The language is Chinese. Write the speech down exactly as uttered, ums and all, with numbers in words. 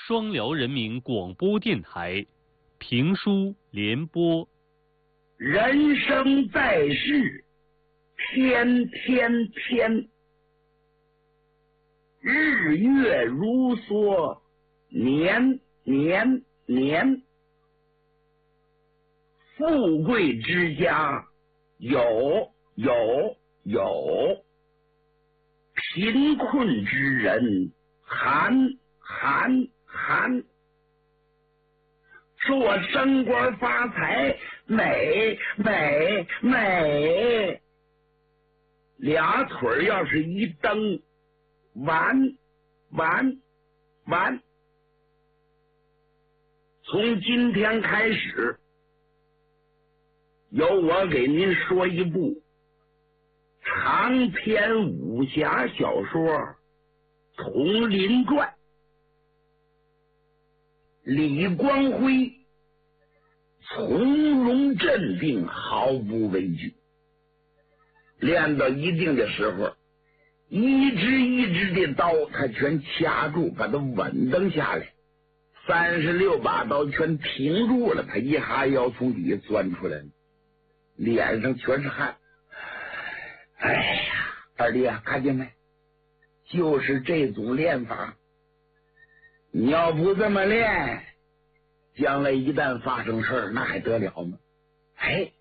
双辽人民广播电台评书联播。 人生在世，天天天，日月如梭，年年年。富贵之家有有有，贫困之人寒寒寒。说我升官发财，美美美，俩腿要是一蹬，完完完。从今天开始，由我给您说一部长篇武侠小说《佟林传》。李光辉从容镇定，毫不畏惧。练到一定的时候，一支一支的刀他全掐住，把它稳当下来。三十六把刀全停住了，他一哈腰从底下钻出来了，脸上全是汗。哎呀，二弟啊，看见没？就是这种练法。你要不这么练，将来一旦发生事儿，那还得了吗？哎，